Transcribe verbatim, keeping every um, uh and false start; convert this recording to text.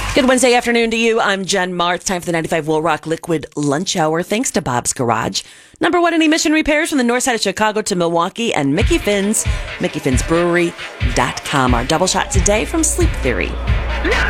Good Wednesday afternoon to you. I'm Jen Marr. It's time for the ninety-five Will Rock Liquid Lunch Hour. Thanks to Bob's Garage. Number one in emission repairs from the north side of Chicago to Milwaukee, and Mickey Finn's, mickey finns brewery dot com. Our double shot today from Sleep Theory.